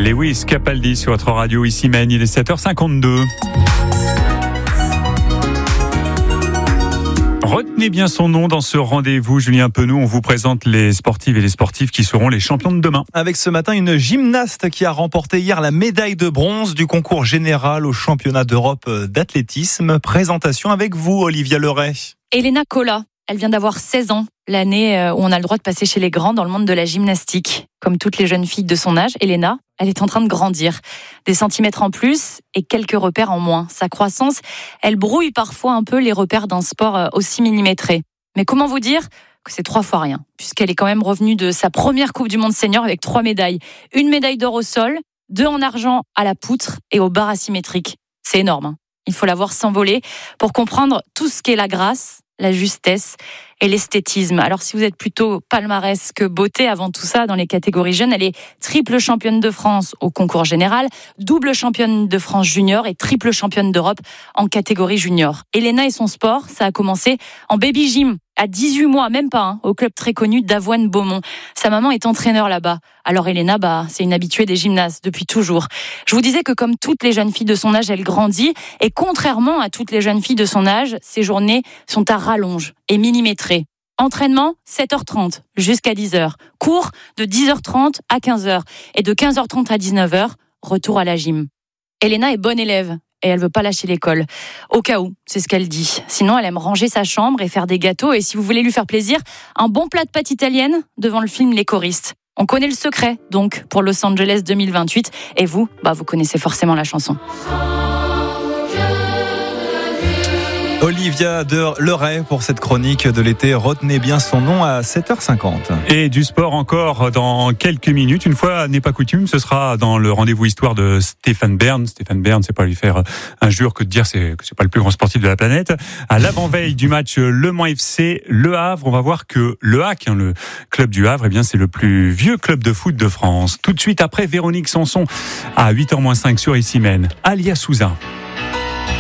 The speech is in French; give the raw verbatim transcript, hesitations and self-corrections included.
Lewis Capaldi sur votre radio ici Maine, il est sept heures cinquante-deux. Retenez bien son nom dans ce rendez-vous, Julien Penou. On vous présente les sportives et les sportifs qui seront les champions de demain. Avec ce matin une gymnaste qui a remporté hier la médaille de bronze du concours général au championnat d'Europe d'athlétisme. Présentation avec vous, Olivia Leray. Elena Cola, elle vient d'avoir seize ans, l'année où on a le droit de passer chez les grands dans le monde de la gymnastique. Comme toutes les jeunes filles de son âge, Elena, elle est en train de grandir. Des centimètres en plus et quelques repères en moins. Sa croissance, elle brouille parfois un peu les repères d'un sport aussi millimétré. Mais comment vous dire que c'est trois fois rien, puisqu'elle est quand même revenue de sa première Coupe du Monde senior avec trois médailles. Une médaille d'or au sol, deux en argent à la poutre et au bar asymétrique. C'est énorme, hein. Il faut la voir s'envoler pour comprendre tout ce qu'est la grâce, la justesse et l'esthétisme. Alors si vous êtes plutôt palmarès que beauté avant tout ça dans les catégories jeunes, elle est triple championne de France au concours général, double championne de France junior et triple championne d'Europe en catégorie junior. Elena et son sport, ça a commencé en baby gym à dix-huit mois, même pas, hein, au club très connu d'Avoine-Beaumont. Sa maman est entraîneur là-bas. Alors Elena, bah, c'est une habituée des gymnases depuis toujours. Je vous disais que comme toutes les jeunes filles de son âge, elle grandit. Et contrairement à toutes les jeunes filles de son âge, ses journées sont à rallonge et millimétrées. Entraînement, sept heures trente jusqu'à dix heures. Cours de dix heures trente à quinze heures. Et de quinze heures trente à dix-neuf heures, retour à la gym. Elena est bonne élève. Et elle veut pas lâcher l'école. Au cas où, c'est ce qu'elle dit. Sinon, elle aime ranger sa chambre et faire des gâteaux. Et si vous voulez lui faire plaisir, un bon plat de pâtes italiennes devant le film Les choristes. On connaît le secret, donc, pour Los Angeles deux mille vingt-huit. Et vous, bah, vous connaissez forcément la chanson. Olivia de Leray pour cette chronique de l'été. Retenez bien son nom à sept heures cinquante. Et du sport encore dans quelques minutes. Une fois n'est pas coutume, ce sera dans le rendez-vous histoire de Stéphane Bern. Stéphane Bern, c'est pas lui faire injure que de dire c'est, que c'est pas le plus grand sportif de la planète. À l'avant-veille du match Le Mans F C Le Havre, on va voir que le H A C, hein, le club du Havre, eh bien c'est le plus vieux club de foot de France. Tout de suite après Véronique Sanson à huit heures moins cinq sur Ici Maine. Alia Souza.